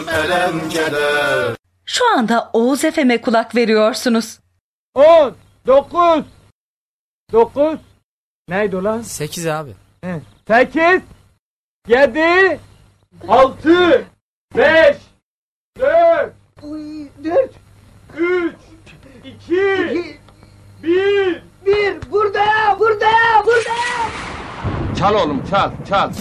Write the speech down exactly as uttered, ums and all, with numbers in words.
Elem keder. Şu anda Oğuz Efem'e kulak veriyorsunuz. On, dokuz, dokuz, neydi ulan? Sekiz abi. He. Sekiz, yedi, altı, beş, dört, dört, üç, iki, bir, bir, burada, burada, burada. Çal oğlum çal çal.